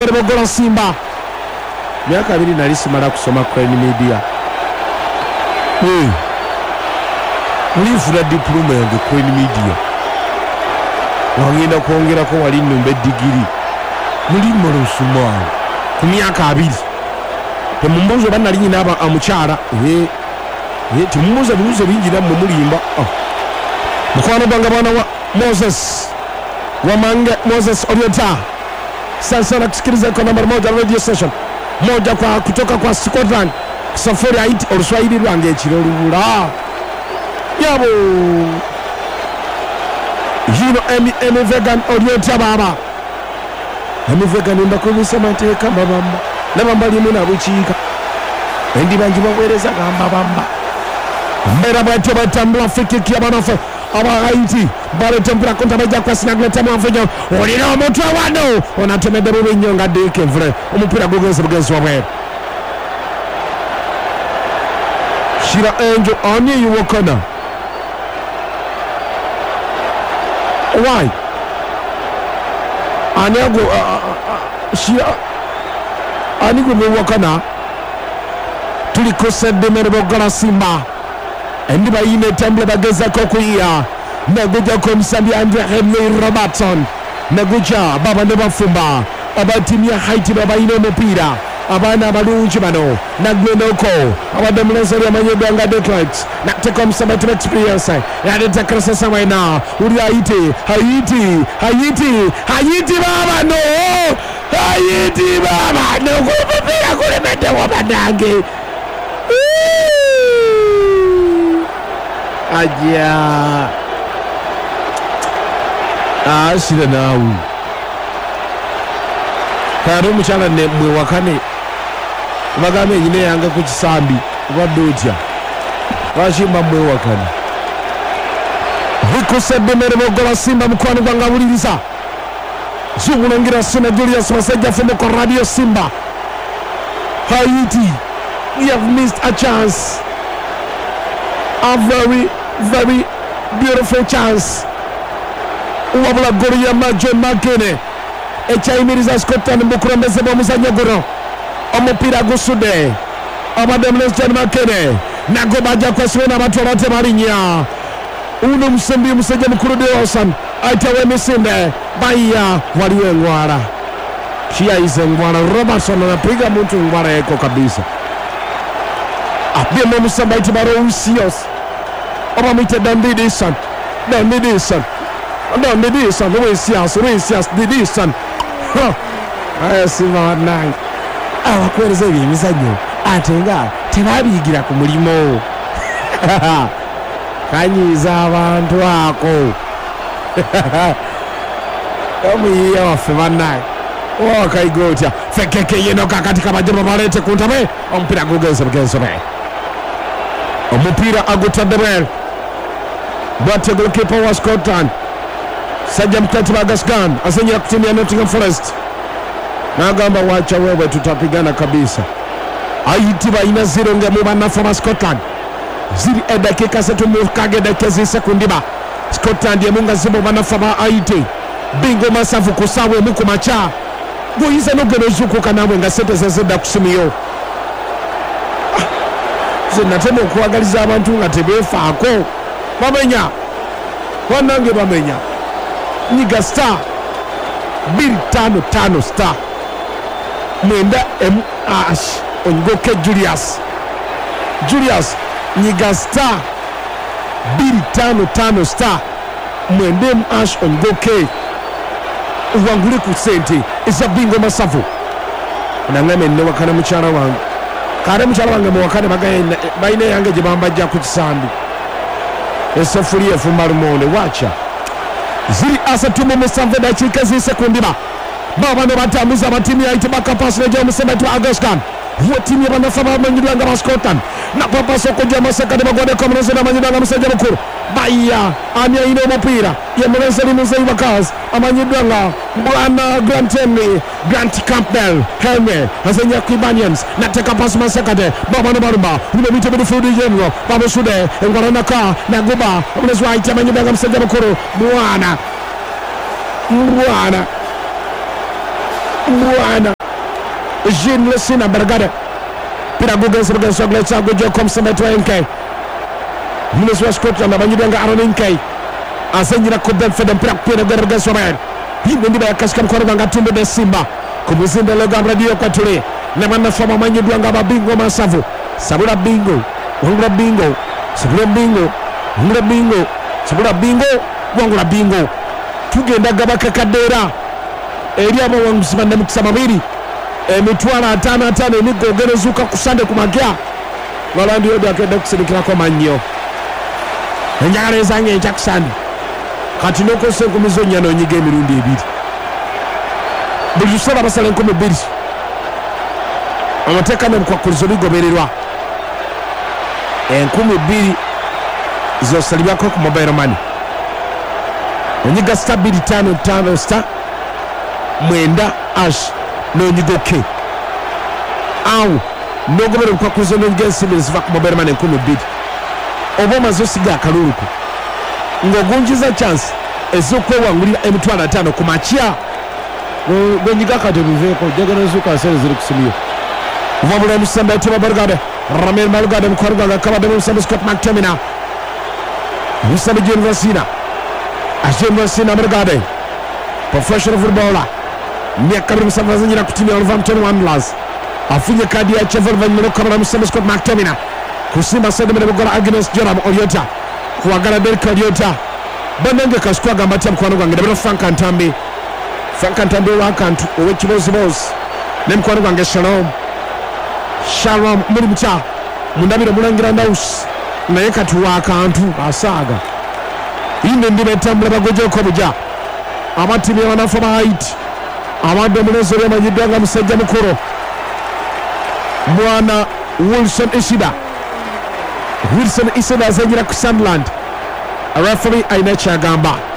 Bogola Simba miaka 2 nalisimala kusoma Crane Media ulifuna diploma yange Crane Media wangenda kuongerako wali nnumba digiri muli mulusumawo ku myaka 2 temumbuzo bana linyina aba amukyala timumbuza bibuzo bingira mu mulimba mukwano banga bwana wa Moses Wamange Moses Orienta sasa kusikiliza kwa namba 1 radio station moja kwa kutoka kwa Scotland safari haiti oluswahili lwange ekirolubula yabo hino emi vegan Orienta baba emi vegan ndakubusa mateka babamba nabamba limu na buchika endi banji bawereza gamba bamba mbera bwate batambula fikiki abanofe aba Haiti bale tempura konta baja kwa sinagleta mwavujo olina omuntu awano onatomedde mu binyonga dike vre omupira gugenze bugenzi wabwe Shira Angel ani yuwakana why aniago Shira anigo yuwakana tulikosedde Bogola Simba endi bayine temble bageza ko kuya naguja ko msambi Andre Henry Robertson naguja baba ne bafumba abatimya Haiti baba ine mupira abana balunji bano nagwenoko abademleza ya manyedanga Detroit na take msambi experience ya de takrasa samaina uri Haiti baba no Haiti baba no kupira kule mete wabandange aja ashira nawu karo muchala ne mwe wakane bagame nyine yanga ku kisambi badotya bashimba mwe wakane bikusebbe Bogola Simba mukwano gwanga buliriza zubulongira Sina Julius Masajja from ko Radio Simba Haiti. We have missed a chance, a very, very beautiful chance. Wabula Goria Majo Makene ekyayimiriza Scotland mukulembeze b'omuzannyo guno omupira gusude abademles John Makene nago bajja kwesiwe n'abantu abatebalinnya uno musembi musajja mukulu Dawson aitawe misinde baya waliwe ngwara kia ize ngwara Robertson anapiga mtu ngwara yeko kabisa abiyemo musamba itibaro usios obamite Dundee Didison aya Simba wanange abakwereza ebimizanyo atenga tebabiyigira ku mulimo kanyiza abantu ako omuyiya waffe bannaye wakaigotya fekeke yeno kakati kabajema balete kuntabe omupira gugenze bugenzobe omupira agutadde bwate goalkeeper wa Scotland Sajja Mtati Bagaskan asenyera kutimia Nottingham Forest nagamba wacha wewe tutapigana kabisa Haiti baina 0 ngemu banafa Scotland ziri edakika 3 mukage dakika sekundi ba Scotland yemunga zibo banafa ba Haiti bingo masavu kusawe muku macha goyiza nogero zuko kanabwe nga sente zezeda kusumiyo zinatemo kuagaliza abantu nga tebefaako bamenya wanange bamenya Niga star 255 star mwenda MH ongoke Julius Niga star 255 star mwenda MH ongoke uwanguli ku sente isa bingo masavu nangame ne wakana mukyala wange kare mukyala wange mu wakane bayine yange gye bambajja ku kisambi esefuli efumba lumonde wacha ziri asatumu musanve dakika zisekundi baba ne batambuza abatimu ya Haiti bakapasire gye omusembeti wa Agaskan timu y'abanafa bamanyirwanga ba Scotland na papa sokojja amaseka ne bagwade komunoze n'amanyirwanga musajja mukulu baya ani ayina omupira ye mulenzeri muzeyi bakazi amanyirwanga Bwana Grant Campbell Henry azenya ku Ibanians nateka pasi masekade baba ne barumba ule bite bidufudi yengo baba sude engwana ka na guba omunoze wa Haiti amanyirwanga musajja mukulu Bwana Mwana Jean Lesina Bergade Pira Gugens Gletsa Gujo Komsametwa NK Minister of Scotland Abanyanga Aaron NK Asenjira Kubem Fedem Pira Gerges Roman Hindi ba Kaskam Koranga Tumbe de Simba Kubuzinda Loga Radio Katule Namana Fama Manyu Duanga Babingo Masavu Sabura Bingo Wangura Bingo Sabura Bingo Wangura Bingo Sabura Bingo Wangura Bingo Tugenda Gabaka Kadera Eria mo wangusimanda mukisababiri emitwala 5 emigo gerezuka kusande kumagya walandi yoda akenda kusidikira kwa manyo enjagala ezange ejakusande kati noko senkumizo nyano nyige emirundi ebiri buli lusaba basala 12 amateka n'emukwakulizo bigobererwa 12 zosalibwako ku mobile money onyiga star 255 star mwenda ash n'onyigoke awo n'ogobera obukwakulizo n'ensibi ziva ku mobile money 12 oba omaze osiga akaluluku ng'ogunjiza chance ez'okwewangulira emitwalo 5 ku makya gwenyiga kati biveeko jagala ezuuka nsere ziri kusibiyo vabula emusembe etuma Bergade Ramel Malgade mukwarugaga kabadde musembe Scott McTominay musembe Universina Universina Bergade professional footballer myaka 27 azanyira ku timu ya Wolverhampton Wanderers afunye kadi ya cheval vanyiro kamera musembe Scott McTominay kusimba sedemene bugora Agnes Joram Oriota kuwagala Derek Oriota banenge kasukwaga mbati mkwano gwange dabira Frank Antambe wakantu owekibozibozi nemkwano gwange Shalom muri mcha mundabira mulangira Ndaus naye kati wakantu asaga inde ndibe tambula bagoje ko buja amatimi y'abanafu ba Haiti abadde munezo y'amanyidanga musajja mukuru mwana Wilson Isida azanyira ku Sunderland referee aina kyagamba